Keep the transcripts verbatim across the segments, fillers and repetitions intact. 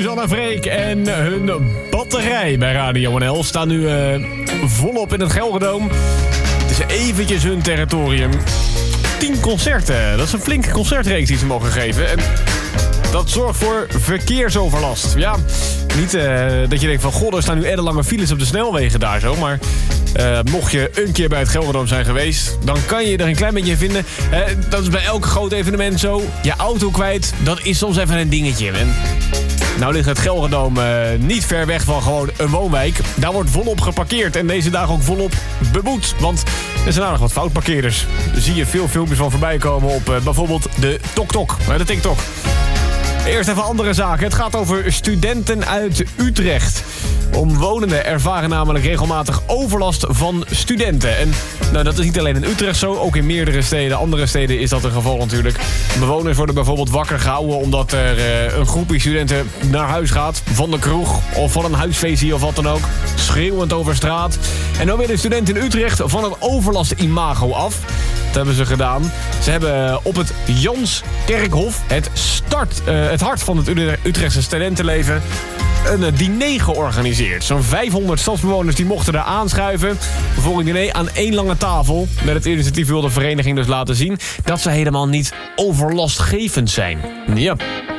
Suzanne Freek en hun batterij bij Radio N L staan nu uh, volop in het Gelredome. Het is eventjes hun territorium. Tien concerten, dat is een flinke concertreeks die ze mogen geven. En dat zorgt voor verkeersoverlast. Ja, niet uh, dat je denkt van, god, er staan nu ellenlange files op de snelwegen daar zo. Maar uh, mocht je een keer bij het Gelredome zijn geweest, dan kan je er een klein beetje in vinden. Uh, dat is bij elk groot evenement zo. Je auto kwijt, dat is soms even een dingetje. En nou ligt het Gelredome uh, niet ver weg van gewoon een woonwijk. Daar wordt volop geparkeerd en deze dagen ook volop beboet. Want er zijn aardig wat foutparkeerders. Daar zie je veel filmpjes van voorbij komen op uh, bijvoorbeeld de TokTok, uh, de TikTok. Eerst even andere zaken. Het gaat over studenten uit Utrecht. Omwonenden ervaren namelijk regelmatig overlast van studenten. En nou, dat is niet alleen in Utrecht zo, ook in meerdere steden, andere steden is dat een geval natuurlijk. Bewoners worden bijvoorbeeld wakker gehouden omdat er uh, een groepje studenten naar huis gaat. Van de kroeg of van een huisfeestje of wat dan ook. Schreeuwend over straat. En dan willen studenten in Utrecht van het overlast-imago af. Dat hebben ze gedaan. Ze hebben op het Janskerkhof, het, start, uh, het hart van het Utrechtse studentenleven, een diner georganiseerd. Zo'n vijfhonderd stadsbewoners die mochten daar aanschuiven voor een diner aan één lange tafel. Met het initiatief wil de vereniging dus laten zien dat ze helemaal niet overlastgevend zijn. Ja,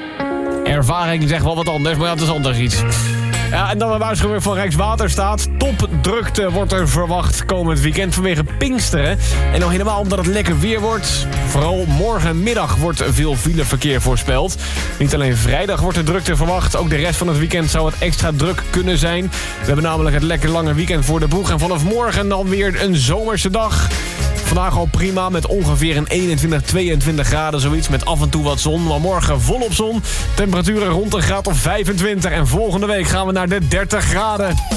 ervaring zegt wel wat anders, maar ja, dat is anders iets. Ja, en dan een waarschuwing van Rijkswaterstaat. Topdrukte wordt er verwacht komend weekend vanwege Pinksteren. En nog helemaal omdat het lekker weer wordt. Vooral morgenmiddag wordt veel fileverkeer voorspeld. Niet alleen vrijdag wordt er drukte verwacht. Ook de rest van het weekend zou het extra druk kunnen zijn. We hebben namelijk het lekker lange weekend voor de boeg. En vanaf morgen dan weer een zomerse dag. Vandaag al prima met ongeveer een eenentwintig, tweeëntwintig graden zoiets. Met af en toe wat zon. Maar morgen volop zon. Temperaturen rond een graad of vijfentwintig. En volgende week gaan we naar de dertig graden.